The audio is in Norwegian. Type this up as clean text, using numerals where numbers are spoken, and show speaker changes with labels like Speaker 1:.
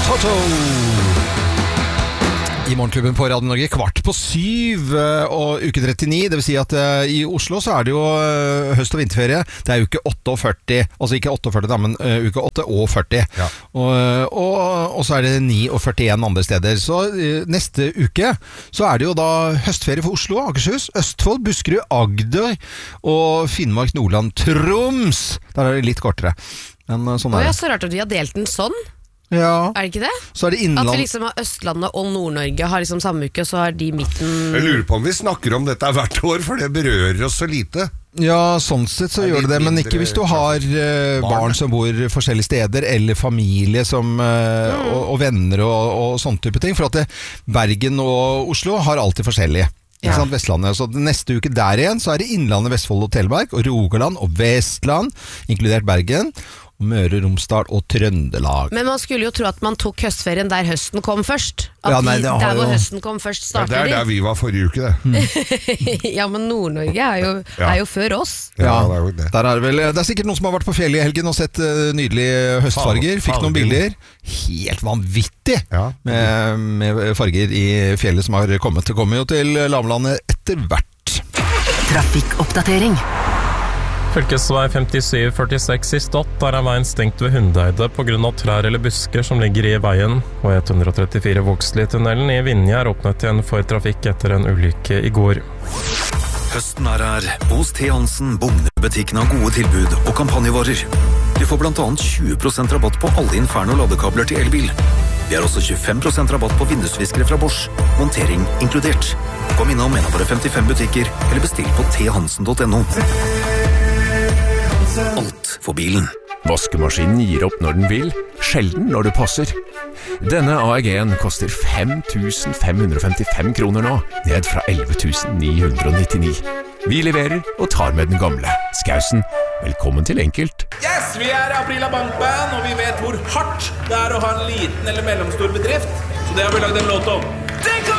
Speaker 1: Toto I Morgenklubben på Radio Norge 6:15 og uke 39. Det vil si at i Oslo så det jo høst- og vinterferie. Det uke 48, altså ikke 48 da, men uke 8 og 40. Ja. Og så det 9 og 41 andre steder. Så neste uke så det jo da høstferie for Oslo, Akershus, Østfold, Buskerud, Agder og Finnmark, Nordland, Troms. Der det litt kortere. Men sånn det.
Speaker 2: Ja, så rart at de har delt den sånn.
Speaker 1: Ja.
Speaker 2: Det ikke det?
Speaker 1: Så det innland...
Speaker 2: At vi liksom har Østlandet og Nord-Norge har liksom samme uke, så har de midten...
Speaker 3: Jeg lurer på om vi snakker om dette hvert år, for det berører oss så lite.
Speaker 1: Ja, sånn sett så gjør det, men ikke hvis du har barn som bor forskjellige steder, eller familie som, og venner og sånne type ting. For at Bergen og Oslo har alltid forskjellige. Ja. Vestlandet. Så neste uke der igjen så det Innlandet, Vestfold og Telemark, og Rogaland og Vestland, inkludert Bergen, Møre, Romsdal og Trøndelag.
Speaker 2: Men man skulle jo tro at man tok høstferien der høsten kom først. At
Speaker 1: ja, nei,
Speaker 2: der hvor høsten kom først starter
Speaker 3: det der vi var forrige uke, det.
Speaker 2: Ja, men Nord-Norge er jo før oss.
Speaker 1: Ja, det jo det. Der det sikkert noen som har vært på fjellet i helgen og sett nydelige høstfarger. Fikk noen bilder. Helt vanvittig med farger i fjellet som har kommet. Det kommer jo til lavlandet etter hvert.
Speaker 4: Trafikkoppdatering.
Speaker 5: Fylkesvei 5746 i Stott, der veien stengt ved Hundeide på grunn av trær eller busker som ligger i veien, og 134 Vågsli-tunnelen i Vinje åpnet igjen for trafikk etter en ulykke i går.
Speaker 6: Høsten her. Hos T. Hansen butikken har gode tilbud og kampanjevarer. Du får blant annet 20% rabatt på alle Inferno-ladekabler til elbil. Vi har også 25% rabatt på vindusviskere fra Bosch, montering inkludert. Kom innom en av våre 55 butikker, eller bestill på thansen.no. Alt for bilen.
Speaker 7: Vaskemaskinen gir opp når den vil, sjelden når det passer. Denne AEG-en koster 5.555 kroner nå, ned fra 11.999. Vi leverer og tar med den gamle. Skausen, velkommen til Enkelt.
Speaker 8: Yes, vi Aprila Bankband, og vi vet hvor hardt det å ha en liten eller mellomstor bedrift. Så det har vi lagd en låt om.